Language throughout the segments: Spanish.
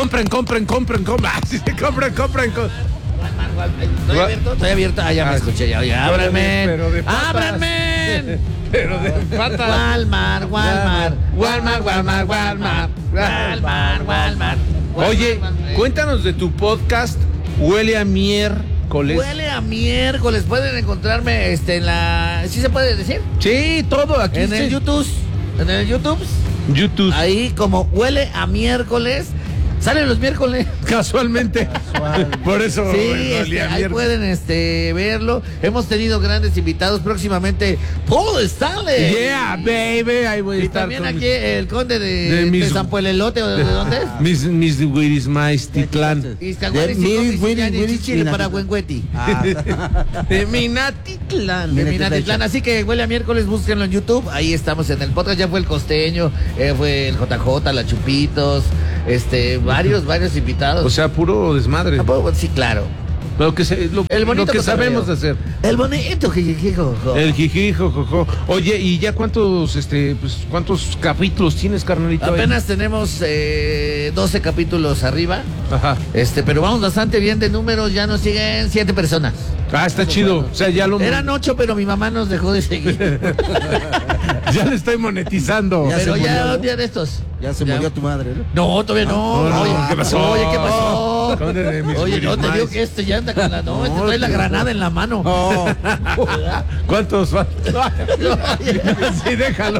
Compren. Ah, sí, compren. Estoy abierto. Ah, ya me escuché. Ya, ábranme. Pero de patas. ¡Ábranme! Pero de patas. Walmart. Oye, cuéntanos de tu podcast, Huele a Miércoles. Huele a miércoles. Pueden encontrarme en la... ¿Sí se puede decir? Sí, todo aquí. En el YouTube. En el YouTube. Ahí como Huele a Miércoles. Salen los miércoles. Casualmente. Por eso. Sí, ahí pueden verlo. Hemos tenido grandes invitados. Próximamente, Paul Stanley. Yeah, baby. Ahí voy a estar. También aquí el conde de San Puelelote, ¿o de dónde es? Mis Wirismais Titlán. Para Huengueti. De Minatitlán. Así que Huele a Miércoles, búsquenlo en YouTube. Ahí estamos en el podcast. Ya fue el Costeño, fue el JJ, la Chupitos, varios invitados. O sea, puro desmadre. Sí, claro. Lo que sabemos hacer. El bonito jijijijojo. El jijijijojo. Oye, ¿y ya cuántos capítulos tienes, carnalito? Apenas tenemos 12 capítulos arriba. Ajá. Pero vamos bastante bien de números. Ya nos siguen 7 personas. Ah, está chido. O sea, ya lo... Eran 8, pero mi mamá nos dejó de seguir. Ya le estoy monetizando. Pero ya un día de estos. Ya se murió tu madre, ¿no? No, todavía no. Oye, ¿qué pasó? Oye, ¿qué pasó? Oye, no te digo que ya anda con la... No, trae la granada en la mano. ¿Cuántos van? Así déjalo.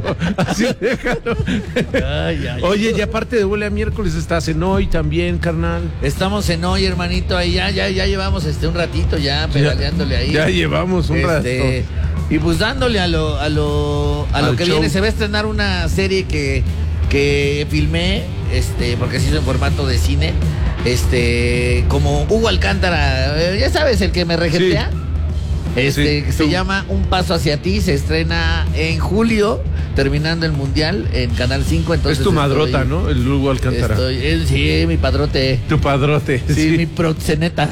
Oye, y aparte de Huele a Miércoles, estás en Hoy también, carnal. Estamos en Hoy, hermanito. Ahí ya llevamos un ratito ya pedaleándole ahí. Ya llevamos un rato. Y pues dándole a lo que show. viene. Se va a estrenar una serie que filmé, porque se hizo en formato de cine, como Hugo Alcántara, ya sabes, el que me regentea. Sí. Que se llama Un Paso Hacia Ti, se estrena en julio, terminando el Mundial en Canal 5. Entonces es tu madrota, ¿no? El Hugo Alcántara. Sí, mi padrote. Tu padrote. Sí, mi proxeneta.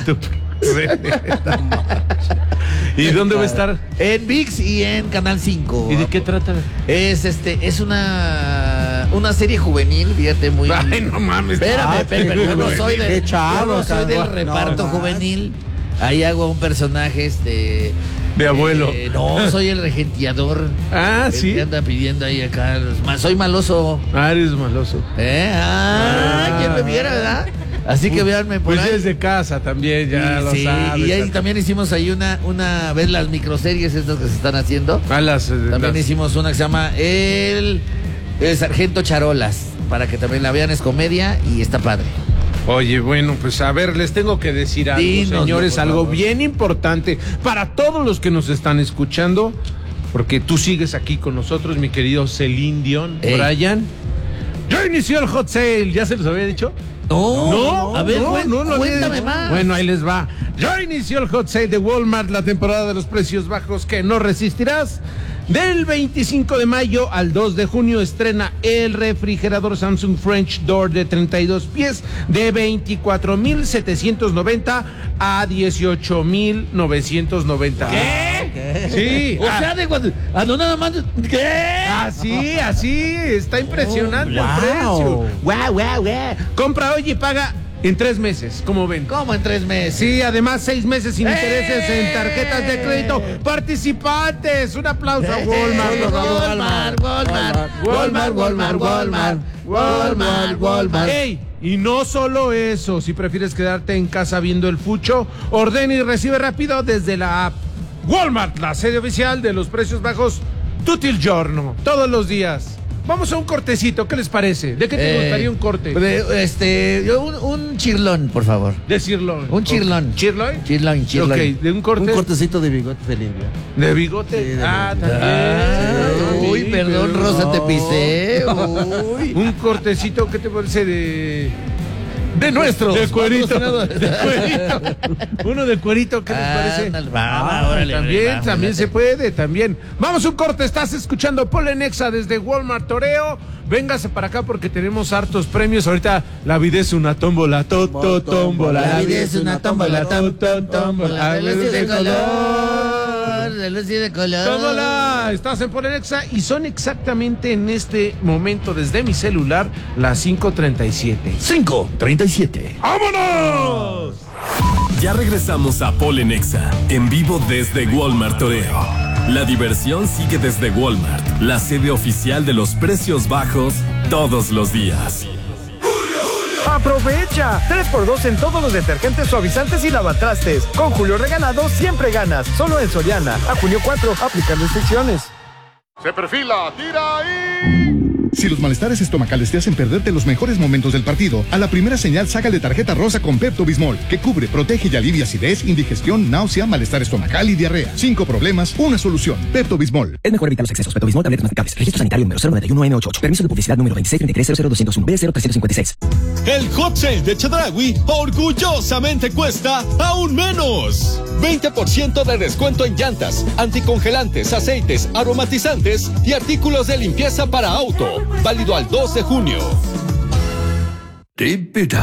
¿Y dónde va a estar? En ViX y en Canal 5. ¿Y de qué trata? Es una serie juvenil, fíjate, muy... Ay, no mames. Espérame, yo no soy del reparto no, juvenil. Ahí hago un personaje, de abuelo. No, soy el regenteador. Ah, sí. Que anda pidiendo ahí acá. Soy maloso. Ah, eres maloso. ¿Quién me viera, verdad? Así que véanme por ahí. Pues desde casa también, ya lo sabes. Y ahí también hicimos ahí una vez las microseries estas que se están haciendo. También hicimos una que se llama El Sargento Charolas, para que también la vean, es comedia y está padre. Oye, bueno, pues a ver, les tengo que decir algo, señores, algo bien importante para todos los que nos están escuchando, porque tú sigues aquí con nosotros, mi querido Celine Dion, Brian. Ya inició el hot sale, ¿ya se los había dicho? No, a ver, cuéntame más. Bueno, ahí les va. Ya inició el hot sale de Walmart, la temporada de los precios bajos que no resistirás. Del 25 de mayo al 2 de junio estrena el refrigerador Samsung French Door de 32 pies de 24,790 a 18,990. ¿Qué? Sí. O sea, no nada más. ¿Qué? Así, está impresionante el precio. Wow. Compra hoy y paga en 3 meses, ¿cómo ven? ¿Cómo en 3 meses? Sí, además 6 meses sin intereses en tarjetas de crédito participantes. Un aplauso a Walmart. ¡Ey! Y no solo eso, si prefieres quedarte en casa viendo el fucho, ordena y recibe rápido desde la app. Walmart, la sede oficial de los precios bajos, tutto il giorno, todos los días. Vamos a un cortecito, ¿qué les parece? ¿De qué te gustaría un corte? Un chirlón, por favor. De sirloin. Un chirlón. ¿Chirloin? Chirlón. Ok, de un corte. Un cortecito de bigote de limpia. ¿De bigote? Sí, también. Uy, perdón, Rosa, te pisé. Uy. Un cortecito, ¿qué te parece de nuestro? De cuerito. Uno de cuerito, ¿qué les parece? También se puede, también. Vamos un corte, estás escuchando Polenexa desde Walmart Toreo. Véngase para acá porque tenemos hartos premios. Ahorita la vida es una tómbola, tómbola. La vida es una tómbola, tómbola. De color. de luz y de color. Tómala, estás en Polenexa y son exactamente en este momento desde mi celular las 5:37. 5:37. ¡Vámonos! Ya regresamos a Polenexa, en vivo desde Walmart Toreo. La diversión sigue desde Walmart, la sede oficial de los precios bajos todos los días. ¡Aprovecha! 3x2 en todos los detergentes, suavizantes y lavatrastes. Con Julio Regalado siempre ganas. Solo en Soriana. A junio 4, aplican restricciones. Se perfila, tira ahí. Si los malestares estomacales te hacen perderte los mejores momentos del partido, a la primera señal sácale tarjeta rosa con Pepto-Bismol, que cubre, protege y alivia acidez, indigestión, náusea, malestar estomacal y diarrea. 5 problemas, una solución. Pepto-Bismol. Es mejor evitar los excesos. Pepto-Bismol, tabletas masticables. Registro sanitario número 091N88. Permiso de publicidad número 2633000201 B0356. El Hot Sale de Chedraui orgullosamente cuesta aún menos. 20% de descuento en llantas, anticongelantes, aceites, aromatizantes y artículos de limpieza para auto. Válido al 2 de junio. Tip it up.